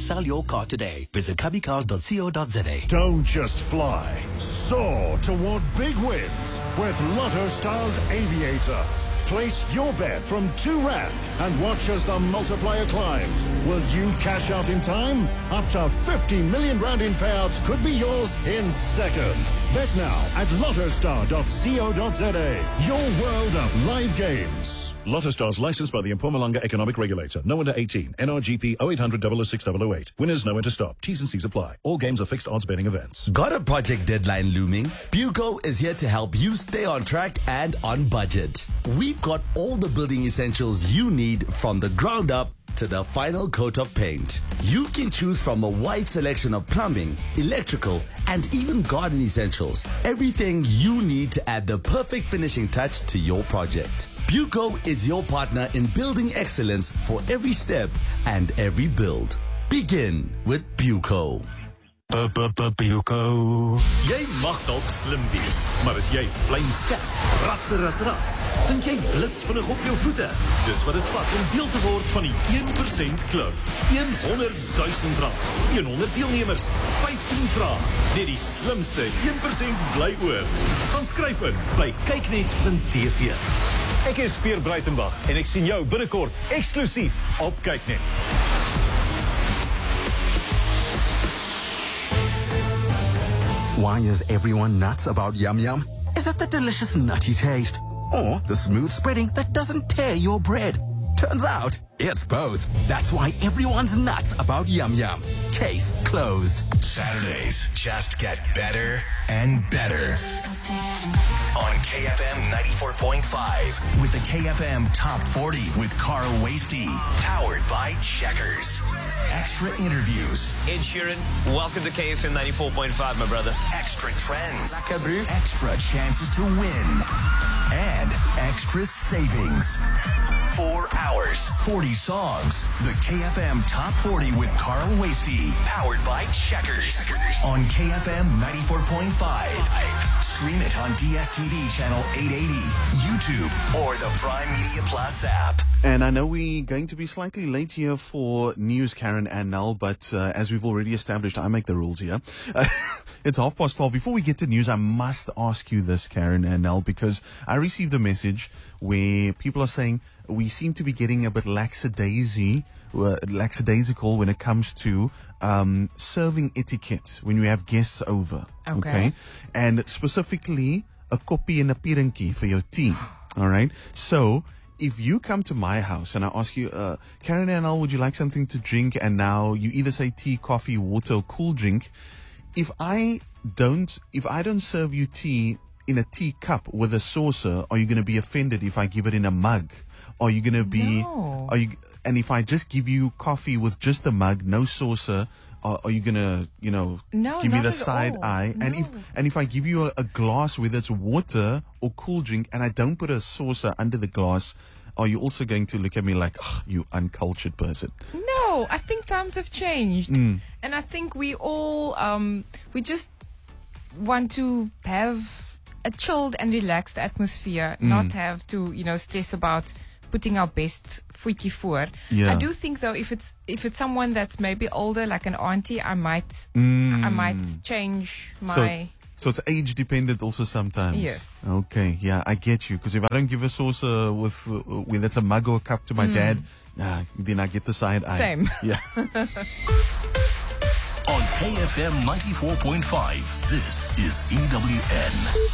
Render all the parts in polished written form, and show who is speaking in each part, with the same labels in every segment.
Speaker 1: sell your car today. Visit cubbycars.co.za.
Speaker 2: Don't just fly. Soar toward big wins with Lotto Stars Aviator. Place your bet from R2 and watch as the multiplier climbs. Will you cash out in time? Up to 50 million rand in payouts could be yours in seconds. Bet now at lottostar.co.za. Your world of live games. Lotto Stars licensed by the Mpumalanga Economic Regulator. No under 18. NRGP 0800 006 008. Winners know when to stop. T's and C's apply. All games are fixed odds betting events.
Speaker 3: Got a project deadline looming? Buco is here to help you stay on track and on budget. We've got all the building essentials you need from the ground up to the final coat of paint. You can choose from a wide selection of plumbing, electrical, and even garden essentials. Everything you need to add the perfect finishing touch to your project. Buco is your partner in building excellence for every step and every build. Begin with Buco.
Speaker 4: Buco. Jy mag dalk slim wees, maar as jy vleinskerp, ratser as rats, dink jy blits vinnig op jou voete. Dis wat dit vat om deel te word van die 1% klub. 100,000 rand, 100 deelnemers, 15 vrae. Net die slimste 1% bly oor. Gaan skryf in by kyknet.tv. Ek is Pierre Breitenbach en ek sien jou binnekort eksklusief op Kyknet.
Speaker 5: Why is everyone nuts about Yum Yum? Is it the delicious nutty taste? Or the smooth spreading that doesn't tear your bread? Turns out, it's both. That's why everyone's nuts about Yum Yum. Case closed.
Speaker 6: Saturdays just get better and better. On KFM 94.5 with the KFM Top 40 with Carl Wasty. Powered by Checkers. Extra interviews.
Speaker 7: Ed Sheeran, welcome to KFM 94.5, my brother.
Speaker 6: Extra trends. Extra chances to win. And extra savings. 4 hours, 40 songs. The KFM Top 40 with Carl Wasty. Powered by Checkers. On KFM 94.5. Stream it on DSTV channel 880, YouTube, or the Prime Media Plus app.
Speaker 8: And I know we're going to be slightly late here for news, Karen and Nell, but as we've already established, I make the rules here. It's 12:30. Before we get to news, I must ask you this, Karen and Nell, because I received a message where people are saying we seem to be getting a bit lackadaisical when it comes to serving etiquette when we have guests over. Okay? And specifically, a koppie and a pirinkie for your tea. All right? So, if you come to my house and I ask you, Karen and Nell, would you like something to drink? And now you either say tea, coffee, water, or cool drink. If I don't serve you tea in a tea cup with a saucer, are you going to be offended if I give it in a mug? Are you going to be, and if I just give you coffee with just a mug, no saucer, are you going to, give me the side eye? No. And if I give you a glass, whether it's water or cool drink, and I don't put a saucer under the glass, are you also going to look at me like, you uncultured person?
Speaker 9: No, I think times have changed. And I think we all, we just want to have a chilled and relaxed atmosphere, not have to, stress about putting our best voetjie voor. I do think though, if it's someone that's maybe older, like an auntie, I might change my.
Speaker 8: So it's age dependent also sometimes.
Speaker 9: Yes.
Speaker 8: Okay. Yeah, I get you. Because if I don't give a saucer with it's a mug or a cup to my dad, then I get the side eye.
Speaker 9: Same.
Speaker 8: Yeah.
Speaker 6: On KFM 94.5, this is EWN.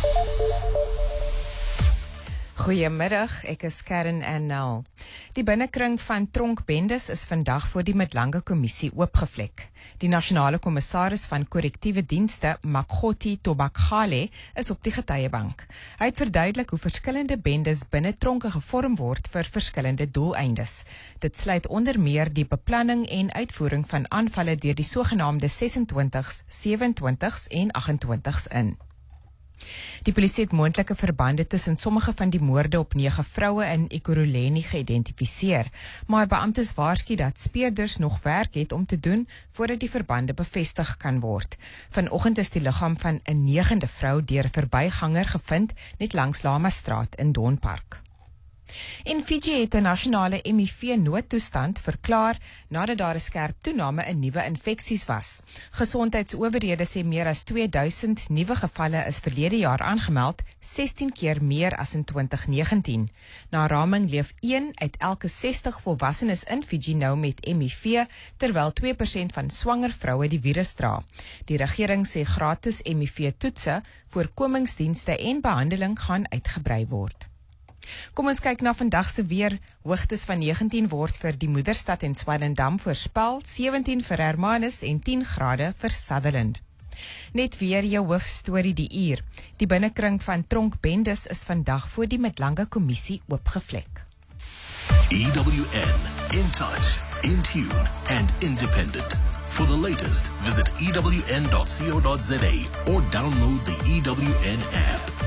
Speaker 9: Goeiemiddag, ek is Karen en Nel. Die binnekring van tronkbendes is vandag voor die Midlange Kommissie oopgevlek. Die nasionale kommissaris van korrektiewe dienste, Makgoti Tobakhale, is op die getuiebank. Hy het verduidelik hoe verskillende bendes binne tronke gevorm word vir verskillende doeleindes. Dit sluit onder meer die beplanning en uitvoering van aanvalle deur die sogenaamde 26s, 27s en 28s in. Die polisie het moontlike verbande tussen sommige van die moorde op 9 vroue in Ekurhuleni geïdentifiseer, maar beamptes waarsku dat speurders nog werk het om te doen voordat die verbande bevestig kan word. Vanoggend is die liggaam van 'n 9de vrou deur 'n verbyganger gevind net langs Lama Straat in Donpark. En Fiji het 'n nasionale HIV-noodtoestand verklaar nadat daar 'n skerp toename in nuwe infeksies was. Gesondheidsowerhede sê meer as 2000 nuwe gevalle is verlede jaar aangemeld, 16 keer meer as in 2019. Na raming leef 1 uit elke 60 volwassenes in Fiji nou met HIV, terwyl 2% van swanger vroue die virus dra. Die regering sê gratis HIV-toetse, voorkomingsdienste en behandeling gaan uitgebrei word. Kom ons kyk na vandag se weer. Hoogtes van 19 word vir die moederstad en Swellendam voorspel, 17 vir Hermanus en 10 grade vir Sutherland. Net weer jou hoofstorie die uur. Die binnekring van Tronkbendes is vandag voor die Midlange Kommissie oopgevlek.
Speaker 4: EWN, in touch, in tune and independent. For the latest, visit ewn.co.za or download the EWN app.